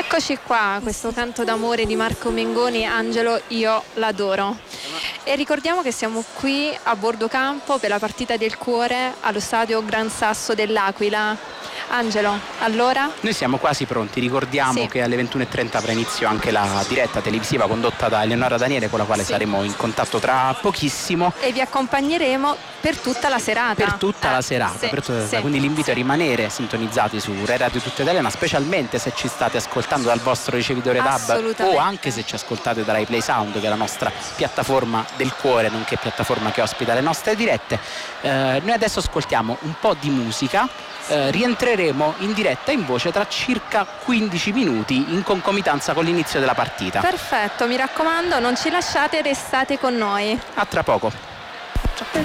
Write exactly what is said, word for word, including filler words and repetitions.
Eccoci qua, questo canto d'amore di Marco Mengoni, Angelo, io l'adoro. E ricordiamo che siamo qui a bordo campo per la partita del cuore allo stadio Gran Sasso dell'Aquila. Angelo, allora? Noi siamo quasi pronti, ricordiamo sì. che alle ventuno e trenta avrà inizio anche la diretta televisiva condotta da Eleonora Daniele, con la quale sì. saremo in contatto tra pochissimo. E vi accompagneremo per tutta la serata. Per tutta eh, la serata, sì, per tutta sì. quindi l'invito a rimanere sintonizzati su Rai Radio Tutta Italiana, specialmente se ci state ascoltando dal vostro ricevitore D A B o anche se ci ascoltate da Rai Play Sound, che è la nostra piattaforma del cuore, nonché piattaforma che ospita le nostre dirette. Eh, noi adesso ascoltiamo un po' di musica. Eh, rientreremo in diretta in voce tra circa quindici minuti in concomitanza con l'inizio della partita. Perfetto, mi raccomando, non ci lasciate, restate con noi. A tra poco.